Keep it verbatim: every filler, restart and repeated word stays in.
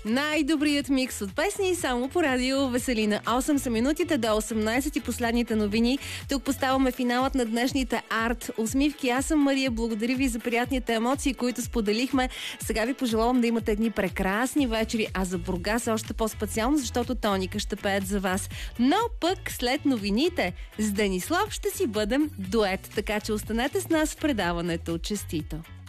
Най-добрият микс от песни само по радио Веселина. осем са минутите до осемнайсет и последните новини. Тук поставяме финалът на днешните арт усмивки. Аз съм Мария. Благодаря ви за приятните емоции, които споделихме. Сега ви пожелавам да имате едни прекрасни вечери, а за Бургас още по-специално, защото Тоника ще пеят за вас. Но пък след новините с Денислав ще си бъдем дует. Така че останете с нас в предаването. Честито!